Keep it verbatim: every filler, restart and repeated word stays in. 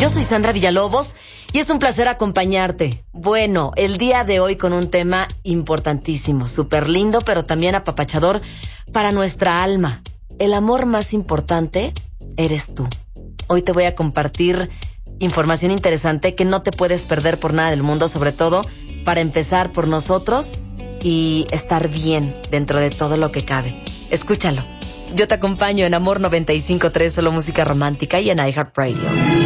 Yo soy Sandra Villalobos y es un placer acompañarte. Bueno, el día de hoy con un tema importantísimo, súper lindo, pero también apapachador para nuestra alma. El amor más importante eres tú. Hoy te voy a compartir información interesante que no te puedes perder por nada del mundo, sobre todo para empezar por nosotros y estar bien dentro de todo lo que cabe. Escúchalo. Yo te acompaño en Amor noventa y cinco punto tres, solo música romántica, y en iHeartRadio.